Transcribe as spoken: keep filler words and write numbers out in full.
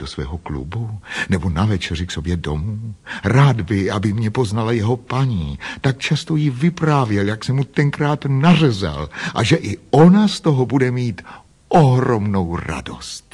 do svého klubu nebo na večeři k sobě domů. Rád by, aby mě poznala jeho paní. Tak často jí vyprávěl, jak jsem mu tenkrát nařezal a že i ona z toho bude mít ohromnou radost.